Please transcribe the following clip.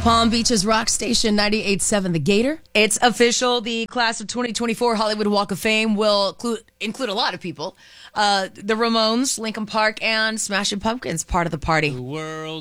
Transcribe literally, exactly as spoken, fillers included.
Palm Beach's rock station ninety-eight point seven The Gator. It's official. The class of twenty twenty-four Hollywood Walk of Fame will include, include a lot of people. Uh, the Ramones, Linkin Park, and Smashing Pumpkins, part of the party. The world